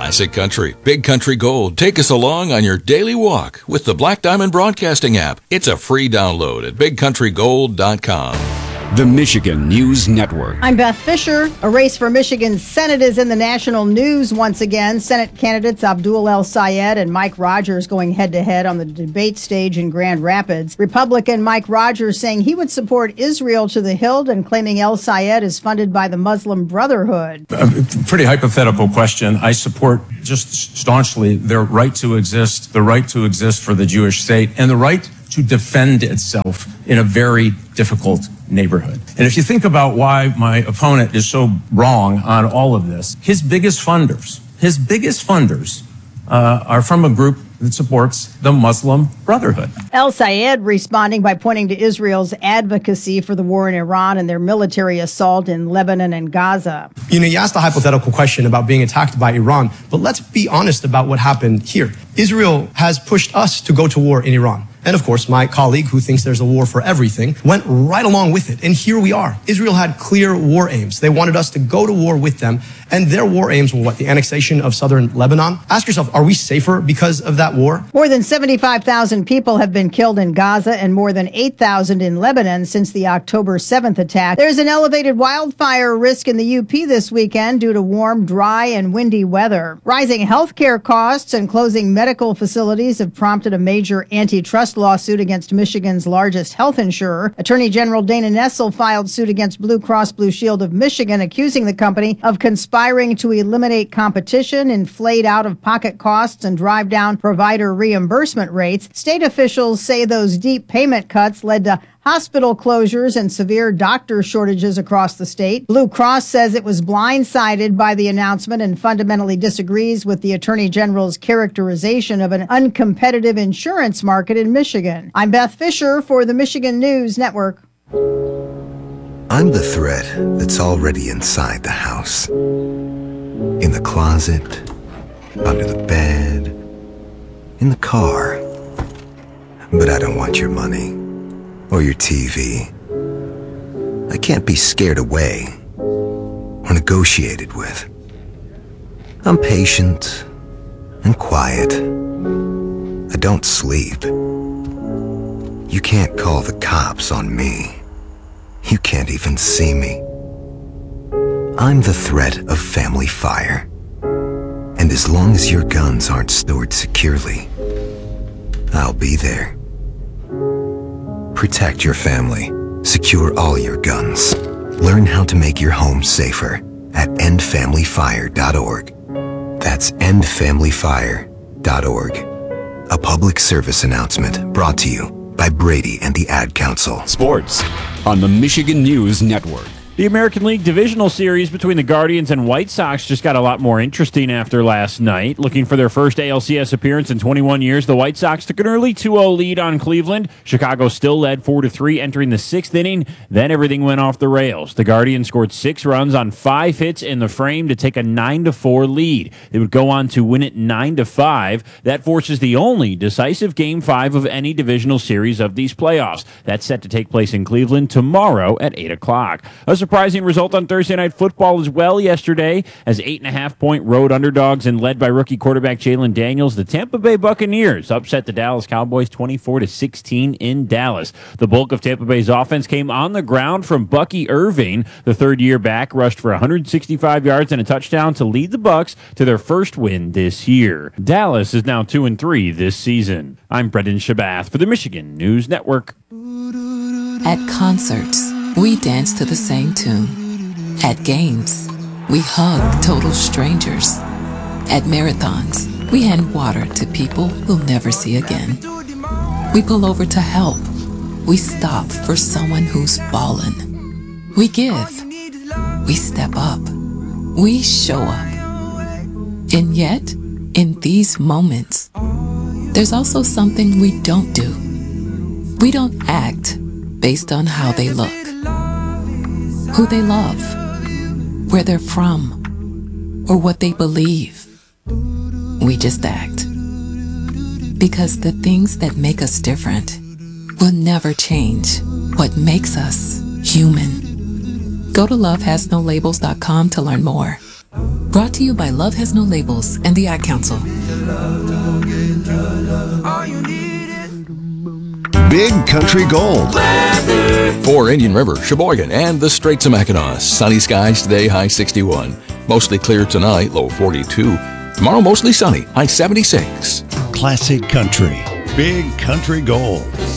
Classic country, big country gold. Take us along on your daily walk with the Black Diamond Broadcasting app. It's a free download at bigcountrygold.com. The Michigan News Network. I'm Beth Fisher. A race for Michigan's Senate is in the national news once again. Senate candidates Abdul El-Sayed and Mike Rogers going head-to-head on the debate stage in Grand Rapids. Republican Mike Rogers saying he would support Israel to the hilt and claiming El-Sayed is funded by the Muslim Brotherhood. A pretty hypothetical question. I support just staunchly their right to exist, the right to exist for the Jewish state, and the right to defend itself in a very difficult neighborhood. And if you think about why my opponent is so wrong on all of this, his biggest funders are from a group that supports the Muslim Brotherhood. El-Sayed responding by pointing to Israel's advocacy for the war in Iran and their military assault in Lebanon and Gaza. You asked a hypothetical question about being attacked by Iran, but let's be honest about what happened here. Israel has pushed us to go to war in Iran. And of course, my colleague, who thinks there's a war for everything, went right along with it. And here we are. Israel had clear war aims. They wanted us to go to war with them. And their war aims were what? The annexation of southern Lebanon? Ask yourself, are we safer because of that war? More than 75,000 people have been killed in Gaza and more than 8,000 in Lebanon since the October 7th attack. There's an elevated wildfire risk in the UP this weekend due to warm, dry, and windy weather. Rising healthcare costs and closing medical facilities have prompted a major antitrust lawsuit against Michigan's largest health insurer. Attorney General Dana Nessel filed suit against Blue Cross Blue Shield of Michigan, accusing the company of conspiring to eliminate competition, inflate out-of-pocket costs, and drive down provider reimbursement rates. State officials say those deep payment cuts led to hospital closures and severe doctor shortages across the state. Blue Cross says it was blindsided by the announcement and fundamentally disagrees with the Attorney General's characterization of an uncompetitive insurance market in Michigan. I'm Beth Fisher for the Michigan News Network. I'm the threat that's already inside the house. In the closet, under the bed, in the car. But I don't want your money. Or your TV. I can't be scared away or negotiated with. I'm patient and quiet. I don't sleep. You can't call the cops on me. You can't even see me. I'm the threat of family fire. And as long as your guns aren't stored securely, I'll be there. Protect your family. Secure all your guns. Learn how to make your home safer at endfamilyfire.org. That's endfamilyfire.org. A public service announcement brought to you by Brady and the Ad Council. Sports on the Michigan News Network. The American League Divisional Series between the Guardians and White Sox just got a lot more interesting after last night. Looking for their first ALCS appearance in 21 years, the White Sox took an early 2-0 lead on Cleveland. Chicago still led 4-3 entering the sixth inning. Then everything went off the rails. The Guardians scored 6 runs on 5 hits in the frame to take a 9-4 lead. They would go on to win it 9-5. That forces the only decisive Game 5 of any divisional series of these playoffs. That's set to take place in Cleveland tomorrow at 8 o'clock. A surprising result on Thursday Night Football as well yesterday, as 8.5-point road underdogs and led by rookie quarterback Jalen Daniels, the Tampa Bay Buccaneers upset the Dallas Cowboys 24-16 in Dallas. The bulk of Tampa Bay's offense came on the ground from Bucky Irving. The third-year back rushed for 165 yards and a touchdown to lead the Bucs to their first win this year. Dallas is now 2-3 this season. I'm Brendan Shabath for the Michigan News Network. At concerts, we dance to the same tune. At games, we hug total strangers. At marathons, we hand water to people we'll never see again. We pull over to help. We stop for someone who's fallen. We give. We step up. We show up. And yet, in these moments, there's also something we don't do. We don't act based on how they look, who they love, where they're from, or what they believe. We just act. Because the things that make us different will never change what makes us human. Go to lovehasnolabels.com to learn more. Brought to you by Love Has No Labels and the Ad Council. Big Country Gold. For Indian River, Sheboygan, and the Straits of Mackinac, sunny skies today, high 61. Mostly clear tonight, low 42. Tomorrow, mostly sunny, high 76. Classic Country. Big Country Gold.